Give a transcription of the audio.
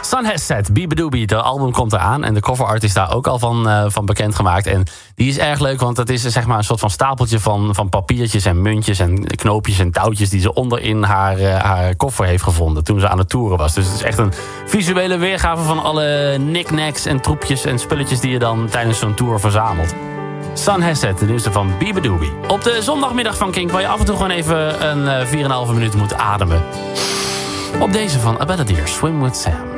Sun Has Set, Beabadoobie. De album komt eraan en de coverart is daar ook al van bekendgemaakt. En die is erg leuk, want dat is zeg maar een soort van stapeltje van papiertjes en muntjes en knoopjes en touwtjes die ze onderin haar koffer heeft gevonden toen ze aan het toeren was. Dus het is echt een visuele weergave van alle knickknacks en troepjes en spulletjes die je dan tijdens zo'n tour verzamelt. Sun Has Set, de nieuwste van Beabadoobie. Op de zondagmiddag van Kink, waar je af en toe gewoon even een 4,5 minuut moet ademen. Op deze van Abella Deer, Swim With Sam.